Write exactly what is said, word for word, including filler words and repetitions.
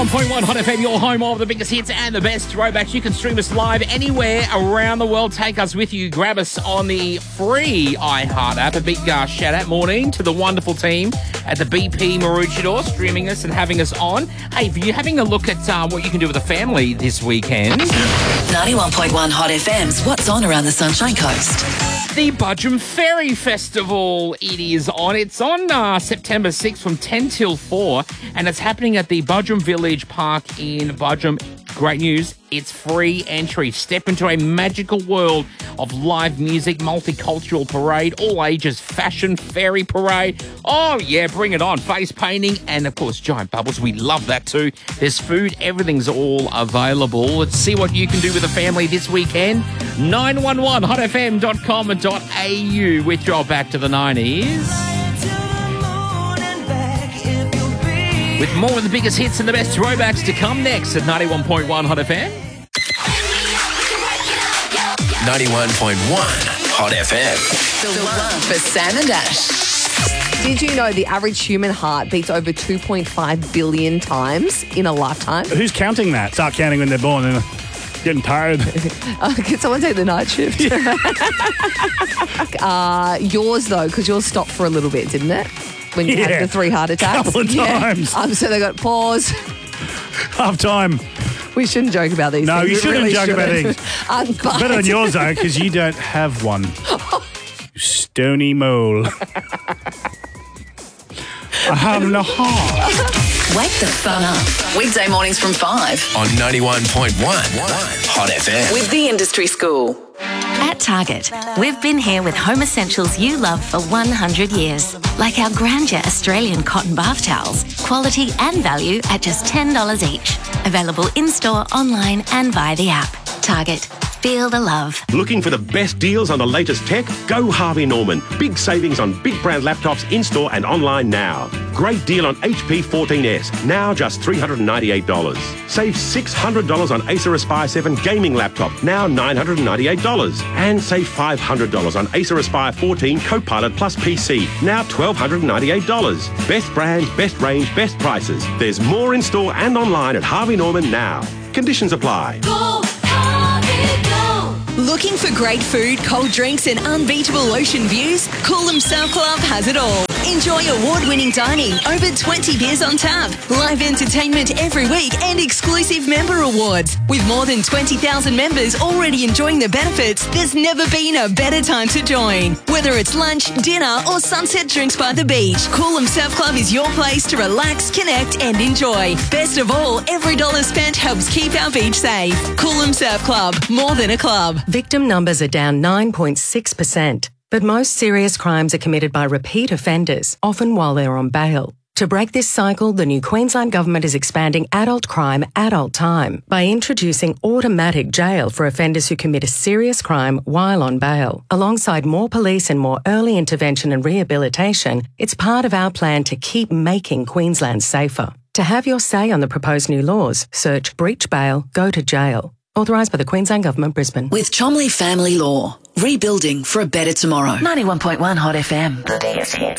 ninety-one point one Hot F M, your home of the biggest hits and the best throwbacks. You can stream us live anywhere around the world. Take us with you. Grab us on the free iHeart app. A big uh, shout out morning to the wonderful team at the B P Maroochydore, streaming us and having us on. Hey, if you're having a look at uh, what you can do with the family this weekend. ninety-one point one Hot F M's What's On Around the Sunshine Coast. The Budrum Ferry Festival, it is on. It's on uh, September sixth from ten till four, and it's happening at the Budrum Village Park in Budrum. Great news, it's free entry. Step into a magical world of live music, multicultural parade, all ages, fashion, fairy parade. Oh, yeah, bring it on. Face painting and, of course, giant bubbles. We love that too. There's food. Everything's all available. Let's see what you can do with the family this weekend. nine one one hot f m dot com dot a u with your Back to the nineties. With more of the biggest hits and the best throwbacks to come next at ninety-one point one Hot F M. ninety-one point one Hot F M. The one for Sam and Ash. Did you know the average human heart beats over two point five billion times in a lifetime? Who's counting that? Start counting when they're born and getting tired. uh, can someone take the night shift? uh, yours, though, because yours stopped for a little bit, didn't it? When you Yeah. had the three heart attacks. A couple of Yeah. times. Um, so they got pause. Half time. We shouldn't joke about these No, things. you We shouldn't really joke about shouldn't. things. Um, but- Better than yours, though, because you don't have one. You stony mole. A heart and a half. Wake the fun up. Weekday mornings from five. On ninety-one point one Hot F M. With the Industry School. At Target, we've been here with home essentials you love for one hundred years. Like our Grandeur Australian cotton bath towels, quality and value at just ten dollars each. Available in-store, online and via the app. Target. Feel the love. Looking for the best deals on the latest tech? Go Harvey Norman. Big savings on big brand laptops in-store and online now. Great deal on H P fourteen S, now just three hundred ninety-eight dollars. Save six hundred dollars on Acer Aspire seven gaming laptop, now nine hundred ninety-eight dollars. And save five hundred dollars on Acer Aspire fourteen Copilot Plus P C, now one thousand two hundred ninety-eight dollars. Best brands, best range, best prices. There's more in-store and online at Harvey Norman now. Conditions apply. Go, Harvey, go. Looking for great food, cold drinks and unbeatable ocean views? Coolum Surf Club has it all. Enjoy award-winning dining, over twenty beers on tap, live entertainment every week and exclusive member awards. With more than twenty thousand members already enjoying the benefits, there's never been a better time to join. Whether it's lunch, dinner or sunset drinks by the beach, Coolum Surf Club is your place to relax, connect and enjoy. Best of all, every dollar spent helps keep our beach safe. Coolum Surf Club, more than a club. Victim numbers are down nine point six percent. But most serious crimes are committed by repeat offenders, often while they're on bail. To break this cycle, the new Queensland Government is expanding adult crime, adult time by introducing automatic jail for offenders who commit a serious crime while on bail. Alongside more police and more early intervention and rehabilitation, it's part of our plan to keep making Queensland safer. To have your say on the proposed new laws, search Breach Bail, Go to Jail. Authorised by the Queensland Government, Brisbane. With Chomley Family Law. Rebuilding for a better tomorrow. ninety-one point one Hot F M. The biggest hits.